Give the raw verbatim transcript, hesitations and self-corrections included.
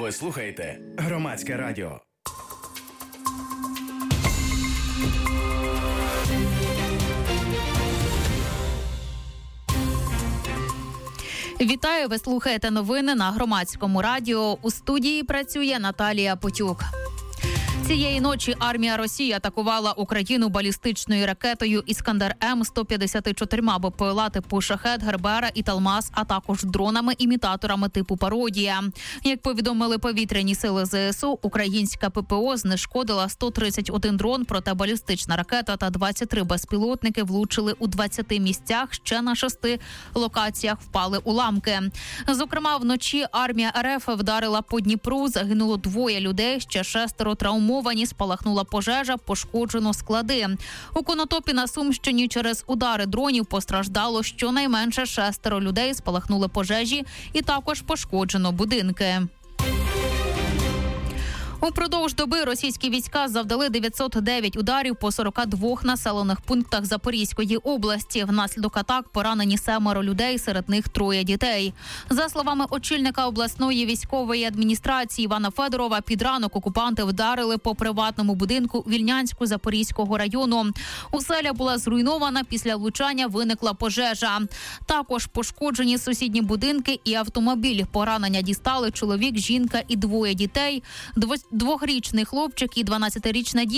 Ви слухаєте Громадське радіо. Вітаю, ви слухаєте новини на Громадському радіо. У студії працює Наталія Потюк. Цієї ночі армія Росії атакувала Україну балістичною ракетою «Іскандер-М» сто п'ятдесят чотири БПЛА типу «Шахед», «Гербера» і «Талмас», а також дронами-імітаторами типу «Пародія». Як повідомили повітряні сили ЗСУ, українська ППО знешкодила сто тридцять один дрон, проте балістична ракета та двадцять три безпілотники влучили у двадцяти місцях, ще на шести локаціях впали уламки. Зокрема, вночі армія РФ вдарила по Дніпру, загинуло двоє людей, ще шестеро травмовані. Спалахнула пожежа, пошкоджено склади. У Конотопі на Сумщині через удари дронів постраждало щонайменше шестеро людей, спалахнули пожежі і також пошкоджено будинки. Упродовж доби російські війська завдали дев'ятсот дев'ять ударів по сорока двох населених пунктах Запорізької області. Внаслідок атак поранені семеро людей, серед них троє дітей. За словами очільника обласної військової адміністрації Івана Федорова, під ранок окупанти вдарили по приватному будинку Вільнянську Запорізького району. Оселя була зруйнована, після влучання виникла пожежа. Також пошкоджені сусідні будинки і автомобіль. Поранення дістали чоловік, жінка і двоє дітей. Двохрічний хлопчик і дванадцятирічна дівчинка.